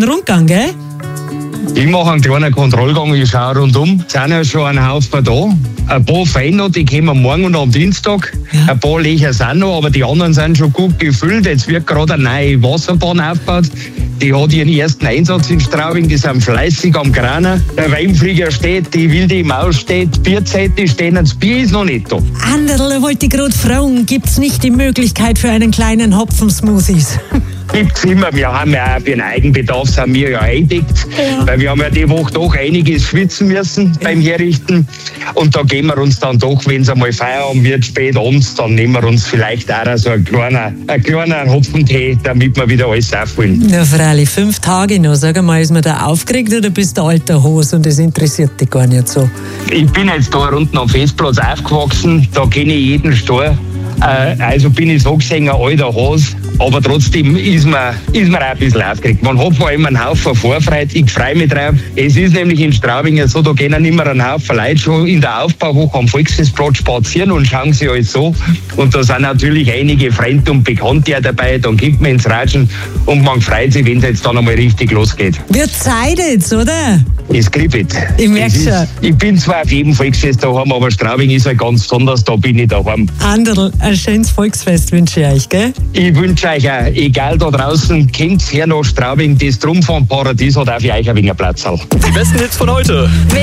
einen Rundgang, gell? Ich mache einen kleinen Kontrollgang, ich schaue rundum. Es sind ja schon ein Haufen da. Ein paar fehlen noch, die kommen morgen und am Dienstag. Ja. Ein paar Löcher sind noch, aber die anderen sind schon gut gefüllt. Jetzt wird gerade eine neue Wasserbahn aufgebaut. Die hat ihren ersten Einsatz in Straubing, die sind fleißig am Kranen. Der Weinflieger steht, die wilde Maus steht, Bierzeiten stehen, das Bier ist noch nicht da. Anderl wollte ich gerade fragen, gibt es nicht die Möglichkeit für einen kleinen Hopfensmoothies? Gibt's immer. Wir haben ja auch für den Eigenbedarf sind wir ja eingedeckt, weil wir haben ja die Woche doch einiges schwitzen müssen beim Herrichten. Und da gehen wir uns dann doch, wenn es einmal Feierabend wird, spät abends, dann nehmen wir uns vielleicht auch so einen kleinen Hopfentee, damit wir wieder alles auffüllen. Ja, freilich, 5 Tage noch. Sag mal, ist man da aufgeregt oder bist du alter Hose und das interessiert dich gar nicht so? Ich bin jetzt da unten am Festplatz aufgewachsen, da kenne ich jeden Stall. Also bin ich so gesehen ein alter Hase, aber trotzdem ist man auch ein bisschen aufgeregt. Man hat vor allem einen Haufen Vorfreude, ich freue mich drauf. Es ist nämlich in Straubing so, da gehen immer ein Haufen Leute schon in der Aufbauwoche am Volksfestplatz spazieren und schauen sich alles so. Und da sind natürlich einige Freunde und Bekannte dabei, dann gibt man ins Ratschen und man freut sich, wenn es jetzt dann einmal richtig losgeht. Wird Zeit jetzt, oder? Es kribbelt. Ich merke schon. Ich bin zwar auf jedem Volksfest daheim, aber Straubing ist halt ganz besonders, da bin ich daheim. Anderl, ein schönes Volksfest wünsche ich euch, gell? Ich wünsche euch auch, egal da draußen, kommt her nach Straubing, das Trumpf vom Paradies hat auch für euch ein wenig Platz. Die besten Hits von heute.